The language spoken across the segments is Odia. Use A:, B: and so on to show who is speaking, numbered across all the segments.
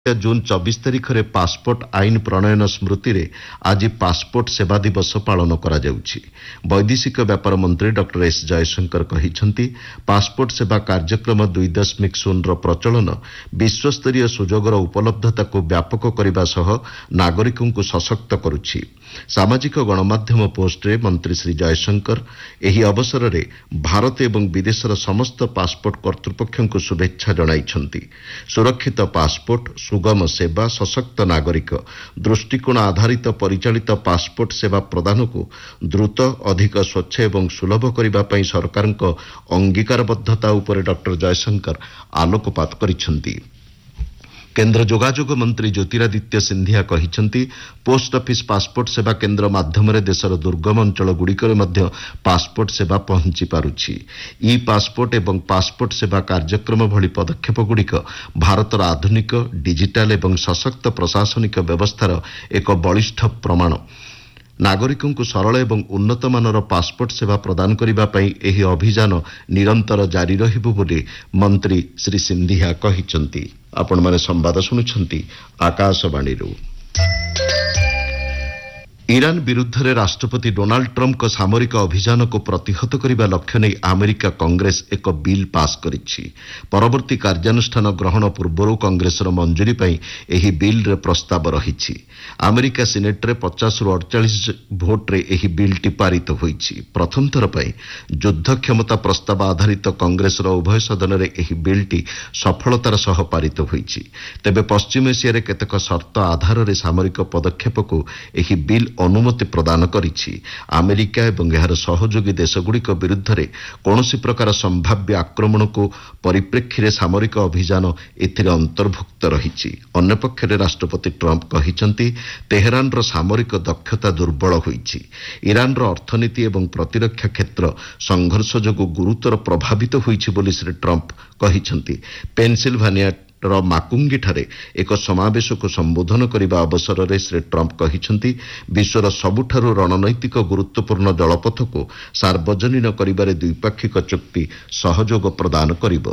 A: ଜୁନ୍ 24 ତାରିଖରେ ପାସପୋର୍ଟ ଆଇନ ପ୍ରଣୟନ ସ୍ମୃତିରେ ଆଜି ପାସପୋର୍ଟ ସେବା ଦିବସ ପାଳନ କରାଯାଉଛି। ବୈଦେଶିକ ବ୍ୟାପାର ମନ୍ତ୍ରୀ ଡକ୍ଟର ଏସ୍ ଜୟଶଙ୍କର କହିଛନ୍ତି, ପାସପୋର୍ଟ ସେବା କାର୍ଯ୍ୟକ୍ରମ 2.0ର ପ୍ରଚଳନ ବିଶ୍ୱସ୍ତରୀୟ ସୁଯୋଗର ଉପଲବ୍ଧତାକୁ ବ୍ୟାପକ କରିବା ସହ ନାଗରିକଙ୍କୁ ସଶକ୍ତ କରୁଛି। ସାମାଜିକ ଗଣମାଧ୍ୟମ ପୋଷ୍ଟରେ ମନ୍ତ୍ରୀ ଶ୍ରୀ ଜୟଶଙ୍କର ଏହି ଅବସରରେ ଭାରତ ଏବଂ ବିଦେଶର ସମସ୍ତ ପାସପୋର୍ଟ କର୍ତ୍ତୃପକ୍ଷଙ୍କୁ ଶୁଭେଚ୍ଛା ଜଣାଇଛନ୍ତି। ସୁରକ୍ଷିତ ପାସପୋର୍ଟ, ସୁଗମ ସେବା, ସଶକ୍ତ ନାଗରିକ, ଦୃଷ୍ଟିକୋଣ ଆଧାରିତ ପରିଚାଳିତ ପାସପୋର୍ଟ ସେବା ପ୍ରଦାନକୁ ଦ୍ରୁତ, ଅଧିକ ସ୍ୱଚ୍ଛ ଏବଂ ସୁଲଭ କରିବା ପାଇଁ ସରକାରଙ୍କ ଅଙ୍ଗୀକାରବଦ୍ଧତା ଉପରେ ଡକ୍ଟର ଜୟଶଙ୍କର ଆଲୋକପାତ କରିଛନ୍ତି। କେନ୍ଦ୍ର ଯୋଗାଯୋଗ ମନ୍ତ୍ରୀ ଜ୍ୟୋତିରାଦିତ୍ୟ ସିନ୍ଧିଆ କହିଛନ୍ତି, ପୋଷ୍ଟ ଅଫିସ୍ ପାସପୋର୍ଟ ସେବା କେନ୍ଦ୍ର ମାଧ୍ୟମରେ ଦେଶର ଦୁର୍ଗମ ଅଞ୍ଚଳଗୁଡ଼ିକରେ ମଧ୍ୟ ପାସପୋର୍ଟ ସେବା ପହଞ୍ଚି ପାରୁଛି। ଇ ପାସପୋର୍ଟ ଏବଂ ପାସପୋର୍ଟ ସେବା କାର୍ଯ୍ୟକ୍ରମ ଭଳି ପଦକ୍ଷେପଗୁଡ଼ିକ ଭାରତର ଆଧୁନିକ, ଡିଜିଟାଲ ଏବଂ ସଶକ୍ତ ପ୍ରଶାସନିକ ବ୍ୟବସ୍ଥାର ଏକ ବଳିଷ୍ଠ ପ୍ରମାଣ। ନାଗରିକଙ୍କୁ ସରଳ ଏବଂ ଉନ୍ନତମାନର ପାସପୋର୍ଟ ସେବା ପ୍ରଦାନ କରିବା ପାଇଁ ଏହି ଅଭିଯାନ ନିରନ୍ତର ଜାରି ରହିବ ବୋଲି ମନ୍ତ୍ରୀ ଶ୍ରୀ ସିନ୍ଧିଆ କହିଛନ୍ତି। ଆପଣମାନେ ସମ୍ବାଦ ଶୁଣୁଛନ୍ତି ଆକାଶବାଣୀରୁ। ଇରାନ ବିରୁଦ୍ଧରେ ରାଷ୍ଟ୍ରପତି ଡୋନାଲ୍ଡ ଟ୍ରମ୍ପଙ୍କ ସାମରିକ ଅଭିଯାନକୁ ପ୍ରତିହତ କରିବା ଲକ୍ଷ୍ୟ ନେଇ ଆମେରିକା କଂଗ୍ରେସ ଏକ ବିଲ୍ ପାସ୍ କରିଛି। ପରବର୍ତ୍ତୀ କାର୍ଯ୍ୟାନୁଷ୍ଠାନ ଗ୍ରହଣ ପୂର୍ବରୁ କଂଗ୍ରେସର ମଞ୍ଜୁରୀ ପାଇଁ ଏହି ବିଲ୍ରେ ପ୍ରସ୍ତାବ ରହିଛି। ଆମେରିକା ସିନେଟ୍ରେ 50ରୁ 48 ଭୋଟ୍ରେ ଏହି ବିଲ୍ଟି ପାରିତ ହୋଇଛି। ପ୍ରଥମ ଥର ପାଇଁ ଯୁଦ୍ଧ କ୍ଷମତା ପ୍ରସ୍ତାବ ଆଧାରିତ କଂଗ୍ରେସର ଉଭୟ ସଦନରେ ଏହି ବିଲ୍ଟି ସଫଳତାର ସହ ପାରିତ ହୋଇଛି। ତେବେ ପଶ୍ଚିମ ଏସିଆରେ କେତେକ ସର୍ତ୍ତ ଆଧାରରେ ସାମରିକ ପଦକ୍ଷେପକୁ ଏହି ବିଲ୍ ଅନୁମତି ପ୍ରଦାନ କରିଛି। ଆମେରିକା ଏବଂ ଏହାର ସହଯୋଗୀ ଦେଶଗୁଡ଼ିକ ବିରୁଦ୍ଧରେ କୌଣସି ପ୍ରକାର ସମ୍ଭାବ୍ୟ ଆକ୍ରମଣକୁ ପରିପ୍ରେକ୍ଷୀରେ ସାମରିକ ଅଭିଯାନ ଏଥିରେ ଅନ୍ତର୍ଭୁକ୍ତ ରହିଛି। ଅନ୍ୟପକ୍ଷରେ ରାଷ୍ଟ୍ରପତି ଟ୍ରମ୍ପ କହିଛନ୍ତି, ତେହେରାନର ସାମରିକ ଦକ୍ଷତା ଦୁର୍ବଳ ହୋଇଛି। ଇରାନର ଅର୍ଥନୀତି ଏବଂ ପ୍ରତିରକ୍ଷା କ୍ଷେତ୍ର ସଂଘର୍ଷ ଯୋଗୁଁ ଗୁରୁତର ପ୍ରଭାବିତ ହୋଇଛି ବୋଲି ଶ୍ରୀ ଟ୍ରମ୍ପ କହିଛନ୍ତି। ପେନ୍ସିଲଭାନିଆର ମାକୁଙ୍ଗିଠାରେ ଏକ ସମାବେଶକୁ ସମ୍ବୋଧନ କରିବା ଅବସରରେ ଶ୍ରୀ ଟ୍ରମ୍ପ କହିଛନ୍ତି, ବିଶ୍ୱର ସବୁଠାରୁ ରଣନୈତିକ ଗୁରୁତ୍ୱପୂର୍ଣ୍ଣ ଜଳପଥକୁ ସାର୍ବଜନୀନ କରିବାରେ ଦ୍ୱିପାକ୍ଷିକ ଚୁକ୍ତି ସହଯୋଗ ପ୍ରଦାନ କରିବ।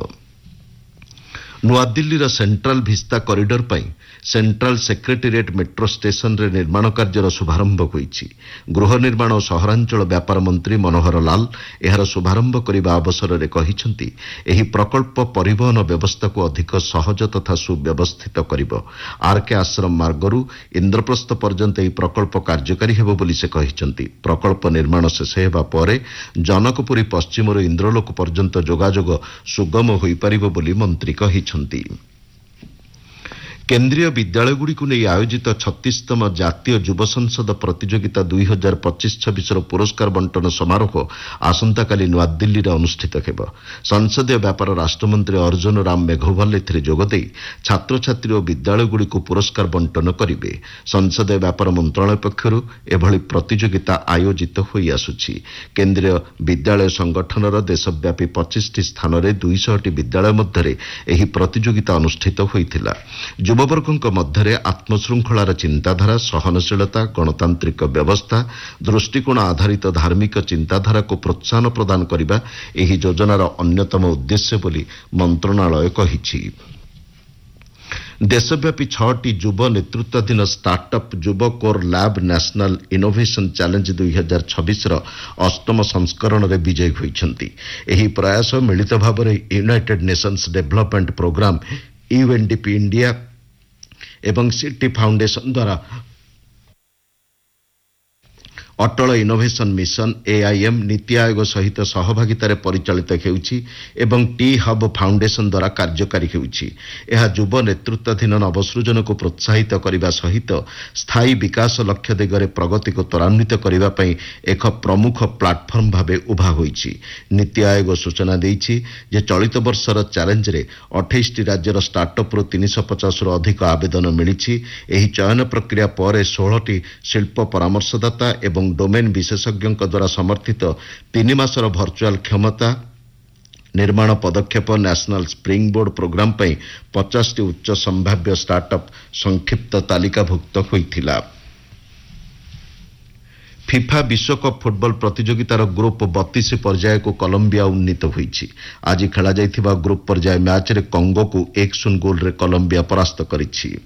A: ନୂଆଦିଲ୍ଲୀର ସେଣ୍ଟ୍ରାଲ ଭିସ୍ତା କରିଡର ପାଇଁ ସେଣ୍ଟ୍ରାଲ ସେକ୍ରେଟେରିଏଟ୍ ମେଟ୍ରୋ ଷ୍ଟେସନରେ ନିର୍ମାଣ କାର୍ଯ୍ୟର ଶୁଭାରମ୍ଭ ହୋଇଛି। ଗୃହ ନିର୍ମାଣ ଓ ସହରାଞ୍ଚଳ ବ୍ୟାପାର ମନ୍ତ୍ରୀ ମନୋହର ଲାଲ ଏହାର ଶୁଭାରମ୍ଭ କରିବା ଅବସରରେ କହିଛନ୍ତି, ଏହି ପ୍ରକଳ୍ପ ପରିବହନ ବ୍ୟବସ୍ଥାକୁ ଅଧିକ ସହଜ ତଥା ସୁବ୍ୟବସ୍ଥିତ କରିବ। ଆର୍କେ ଆଶ୍ରମ ମାର୍ଗରୁ ଇନ୍ଦ୍ରପ୍ରସ୍ଥ ପର୍ଯ୍ୟନ୍ତ ଏହି ପ୍ରକଳ୍ପ କାର୍ଯ୍ୟକାରୀ ହେବ ବୋଲି ସେ କହିଛନ୍ତି। ପ୍ରକଳ୍ପ ନିର୍ମାଣ ଶେଷ ହେବା ପରେ ଜନକପୁରୀ ପଶ୍ଚିମରୁ ଇନ୍ଦ୍ରଲୋକ ପର୍ଯ୍ୟନ୍ତ ଯୋଗାଯୋଗ ସୁଗମ ହୋଇପାରିବ ବୋଲି ମନ୍ତ୍ରୀ କହିଛନ୍ତି। କେନ୍ଦ୍ରୀୟ ବିଦ୍ୟାଳୟଗୁଡ଼ିକୁ ନେଇ ଆୟୋଜିତ 36ତମ ଜାତୀୟ ଯୁବ ସଂସଦ ପ୍ରତିଯୋଗିତା 2025-26ର ପୁରସ୍କାର ବଣ୍ଟନ ସମାରୋହ ଆସନ୍ତାକାଲି ନୂଆଦିଲ୍ଲୀରେ ଅନୁଷ୍ଠିତ ହେବ। ସଂସଦୀୟ ବ୍ୟାପାର ରାଷ୍ଟ୍ରମନ୍ତ୍ରୀ ଅର୍ଜୁନ ରାମ ମେଘୱାଲ ଏଥିରେ ଯୋଗଦେଇ ଛାତ୍ରଛାତ୍ରୀ ଓ ବିଦ୍ୟାଳୟଗୁଡ଼ିକୁ ପୁରସ୍କାର ବଣ୍ଟନ କରିବେ। ସଂସଦୀୟ ବ୍ୟାପାର ମନ୍ତ୍ରଣାଳୟ ପକ୍ଷରୁ ଏଭଳି ପ୍ରତିଯୋଗିତା ଆୟୋଜିତ ହୋଇଆସୁଛି। କେନ୍ଦ୍ରୀୟ ବିଦ୍ୟାଳୟ ସଂଗଠନର ଦେଶବ୍ୟାପୀ 25ଟି ସ୍ଥାନରେ 200ଟି ବିଦ୍ୟାଳୟ ମଧ୍ୟରେ ଏହି ପ୍ରତିଯୋଗିତା ଅନୁଷ୍ଠିତ ହୋଇଥିଲା। ଯୁବବର୍ଗଙ୍କ ମଧ୍ୟରେ ଆତ୍ମଶୃଙ୍ଖଳାର ଚିନ୍ତାଧାରା, ସହନଶୀଳତା, ଗଣତାନ୍ତ୍ରିକ ବ୍ୟବସ୍ଥା, ଦୃଷ୍ଟିକୋଣ ଆଧାରିତ ଧାର୍ମିକ ଚିନ୍ତାଧାରାକୁ ପ୍ରୋତ୍ସାହନ ପ୍ରଦାନ କରିବା ଏହି ଯୋଜନାର ଅନ୍ୟତମ ଉଦ୍ଦେଶ୍ୟ ବୋଲି ମନ୍ତ୍ରଣାଳୟ କହିଛି। ଦେଶବ୍ୟାପୀ 6ଟି ଯୁବ ନେତୃତ୍ୱାଧୀନ ଷ୍ଟାର୍ଟଅପ୍ ଯୁବ କୋର ଲ୍ୟାବ୍ ନ୍ୟାସନାଲ ଇନୋଭେସନ ଚ୍ୟାଲେଞ୍ଜ 2026ର 8ମ ସଂସ୍କରଣରେ ବିଜୟୀ ହୋଇଛନ୍ତି। ଏହି ପ୍ରୟାସ ମିଳିତ ଭାବରେ United nation's development programme UNDP India ଏବଂ ସିଟି ଫାଉଣ୍ଡେସନ ଦ୍ୱାରା Atal innovation mission AIM NITI Aayog ସହିତ ସହଭାଗିତାରେ ପରିଚାଳିତ ହେଉଛି ଏବଂ ଟି ହବ୍ ଫାଉଣ୍ଡେସନ ଦ୍ୱାରା କାର୍ଯ୍ୟକାରୀ ହେଉଛି। ଏହା ଯୁବ ନେତୃତ୍ୱାଧୀନ ନବସୃଜନକୁ ପ୍ରୋତ୍ସାହିତ କରିବା ସହିତ ସ୍ଥାୟୀ ବିକାଶ ଲକ୍ଷ୍ୟ ଦିଗରେ ପ୍ରଗତିକୁ ତ୍ୱରାନ୍ୱିତ କରିବା ପାଇଁ ଏକ ପ୍ରମୁଖ ପ୍ଲାଟଫର୍ମ ଭାବେ ଉଭା ହୋଇଛି। ନୀତି ଆୟୋଗ ସୂଚନା ଦେଇଛି ଯେ ଚଳିତ ବର୍ଷର ଚ୍ୟାଲେଞ୍ଜରେ 28ଟି ରାଜ୍ୟର ଷ୍ଟାର୍ଟଅପ୍ରୁ 350ରୁ ଅଧିକ ଆବେଦନ ମିଳିଛି। ଏହି ଚୟନ ପ୍ରକ୍ରିୟା ପରେ 16ଟି ଶିଳ୍ପ ପରାମର୍ଶଦାତା ଏବଂ ଡୋମେନ୍ ବିଶେଷଜ୍ଞଙ୍କ ଦ୍ୱାରା ସମର୍ଥିତ 3 ମାସର ଭର୍ଚୁଆଲ କ୍ଷମତା ନିର୍ମାଣ ପଦକ୍ଷେପ ନ୍ୟାସନାଲ ସ୍ପ୍ରିଙ୍ଗ ବୋର୍ଡ ପ୍ରୋଗ୍ରାମ ପାଇଁ 50ଟି ଉଚ୍ଚ ସମ୍ଭାବ୍ୟ ଷ୍ଟାର୍ଟଅପ୍ ସଂକ୍ଷିପ୍ତ ତାଲିକାଭୁକ୍ତ ହୋଇଥିଲା। ଫିଫା ବିଶ୍ୱକପ୍ ଫୁଟବଲ ପ୍ରତିଯୋଗିତାର ଗ୍ରୁପ୍ 32 ପର୍ଯ୍ୟାୟକୁ କଲମ୍ବିଆ ଉନ୍ନୀତ ହୋଇଛି। ଆଜି ଖେଳାଯାଇଥିବା ଗ୍ରୁପ୍ ପର୍ଯ୍ୟାୟ ମ୍ୟାଚ୍ରେ କଙ୍ଗୋକୁ 1-0 ଗୋଲ୍ରେ କଲମ୍ବିଆ ପରାସ୍ତ କରିଛି।